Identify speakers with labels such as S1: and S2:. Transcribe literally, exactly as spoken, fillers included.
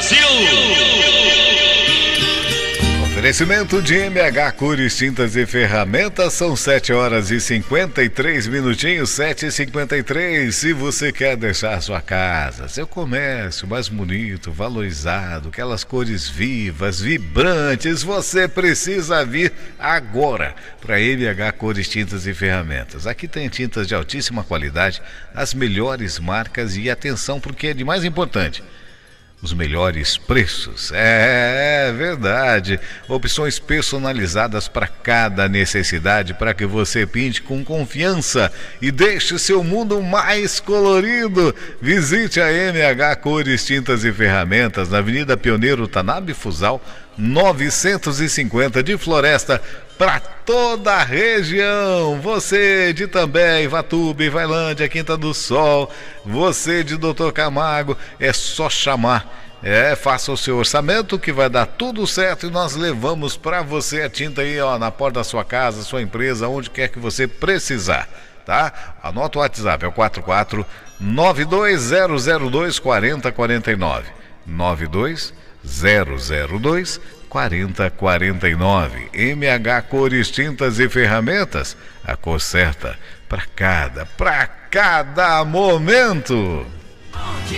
S1: Brasil!
S2: Oferecimento de M H Cores, Tintas e Ferramentas. São sete horas e cinquenta e três minutinhos, sete e cinquenta e três. Se você quer deixar sua casa, seu comércio mais bonito, valorizado, aquelas cores vivas, vibrantes, você precisa vir agora para M H Cores, Tintas e Ferramentas. Aqui tem tintas de altíssima qualidade, as melhores marcas e atenção, porque é de mais importante, os melhores preços. É, é verdade. Opções personalizadas para cada necessidade, para que você pinte com confiança e deixe seu mundo mais colorido. Visite a M H Cores, Tintas e Ferramentas na Avenida Pioneiro Tanabe Fusal, novecentos e cinquenta, de Floresta, para toda a região. Você de També, Ivatuba, Vailândia, Quinta do Sol, você de doutor Camargo, é só chamar. É, faça o seu orçamento que vai dar tudo certo e nós levamos para você a tinta aí, ó, na porta da sua casa, sua empresa, onde quer que você precisar, tá? Anota o WhatsApp, é o quatro quatro nove dois zero zero dois quatro zero quatro nove, nove dois zero zero dois quatro zero quatro nove. M H Cores, Tintas e Ferramentas, a cor certa para cada, para cada momento.